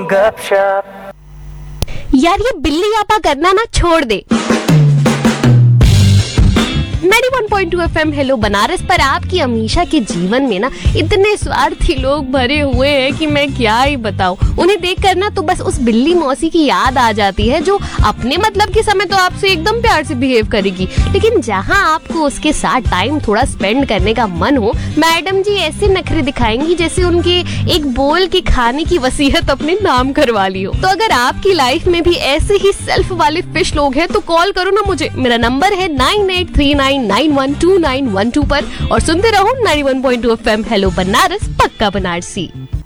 गपशप। यार ये बिल्ली आपा करना ना छोड़ दे। 91.2 FM हेलो बनारस पर आपकी अमीषा के जीवन में ना इतने स्वार्थी लोग भरे हुए हैं कि मैं क्या ही बताऊं। उन्हें देखकर ना तो बस उस बिल्ली मौसी की याद आ जाती है जो अपने मतलब के समय तो आपसे एकदम प्यार से बिहेव करेगी, लेकिन जहां आपको उसके साथ टाइम थोड़ा स्पेंड करने का मन हो, मैडम जी ऐसे नखरे दिखाएंगी जैसे उनके एक बोल के खाने की वसीयत अपने नाम करवा ली हो। तो अगर आपकी लाइफ में भी ऐसे ही सेल्फ वाले फिश लोग हैं तो कॉल करो ना मुझे। मेरा नंबर है 9839912912 पर और सुनते रहो 91.2 FM हेलो बनारस, पक्का बनारसी।